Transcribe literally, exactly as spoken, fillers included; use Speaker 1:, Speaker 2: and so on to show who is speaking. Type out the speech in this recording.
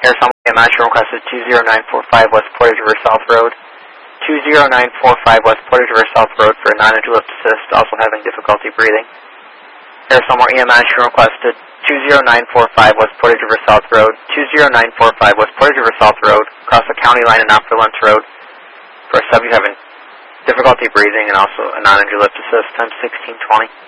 Speaker 1: Air Summary A M S, your request is two zero nine four five West Portage River South Road. two zero nine four five West Portage River South Road for a non-injury lift assist, also having difficulty breathing. Air Summary A M S, your request is two zero nine four five West Portage River South Road. two zero nine four five West Portage River South Road, across the county line and Upper Lentz Road for a subject having difficulty breathing and also a non-injury lift assist, time sixteen twenty.